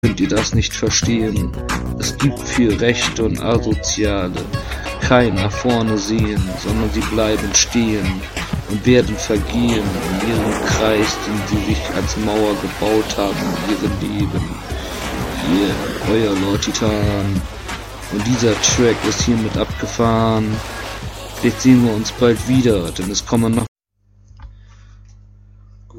Könnt ihr das nicht verstehen? Es gibt viel Rechte und Asoziale, kein nach vorne sehen, sondern sie bleiben stehen und werden vergehen in ihrem Kreis, den sie sich als Mauer gebaut haben in ihrem Leben. Euer Lord Titan. Und dieser Track ist hiermit abgefahren. Vielleicht sehen wir uns bald wieder, denn es kommen noch